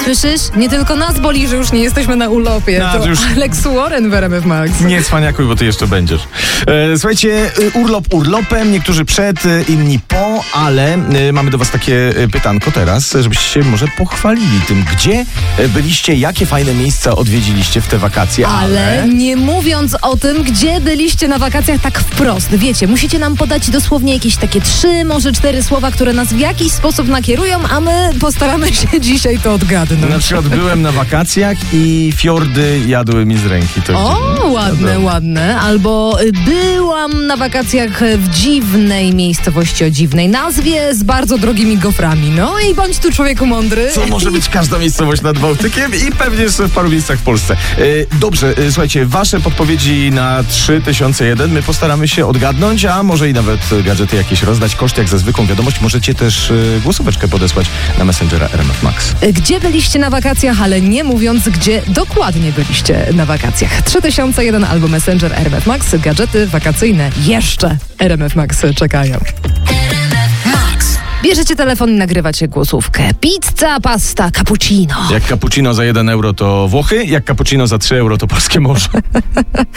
Słyszysz? Nie tylko nas boli, że już nie jesteśmy na urlopie. No, To już... Alex Warren w RMF Max. Nie cwaniakuj, bo ty jeszcze będziesz. Słuchajcie, urlop urlopem, niektórzy przed, inni po, ale mamy do was takie pytanko teraz, żebyście się może pochwalili tym, gdzie byliście, jakie fajne miejsca odwiedziliście w te wakacje. Ale nie mówiąc o tym, gdzie byliście na wakacjach tak wprost. Wiecie, musicie nam podać dosłownie jakieś takie 3, może 4 słowa, które nas w jakiś sposób nakierują, a my postaramy się dzisiaj to odgadnąć. Na przykład byłem na wakacjach i fiordy jadły mi z ręki. To Ładne. Albo byłam na wakacjach w dziwnej miejscowości o dziwnej nazwie z bardzo drogimi goframi. No i bądź tu człowieku mądry. Co może być każda miejscowość nad Bałtykiem i pewnie jeszcze w paru miejscach w Polsce. Dobrze, słuchajcie, wasze podpowiedzi na 3001 my postaramy się odgadnąć, a może i nawet gadżety jakieś rozdać. Koszt jak za zwykłą wiadomość. Możecie też głosóweczkę podesłać na Messengera RMF Max. Gdzie byliście na wakacjach, ale nie mówiąc, gdzie dokładnie byliście na wakacjach. 3001 albo Messenger RMF Max. Gadżety wakacyjne jeszcze RMF Max czekają. Bierzecie telefon i nagrywacie głosówkę. Pizza, pasta, cappuccino. Jak cappuccino za 1 euro to Włochy, jak cappuccino za 3 euro to Polskie Morze.